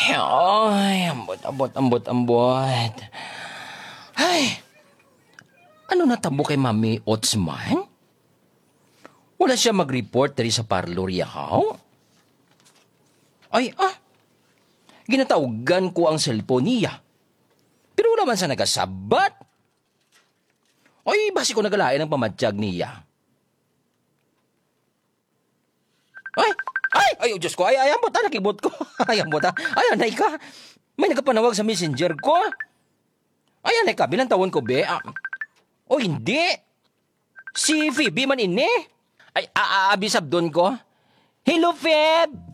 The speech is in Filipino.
Ay, ambot. Ay, ano natabo kay Mami Otsman? Wala siya mag-report diri sa parlor yahaw? Ay, ginatawgan ko ang cellphone niya. Pero wala man sa nagasabat. Ay, basi ko nagalain ang pamadyag niya. Ay, Diyos ko, ay, ambot, nakibot ko. Ay, ambot, ay, anay ka. May nagpapanawag sa messenger ko. Ay, anay ka, bilang tawon ko, be. O, hindi. Si Phoebe man ini. Ay, abisab doon ko. Hello, Feb.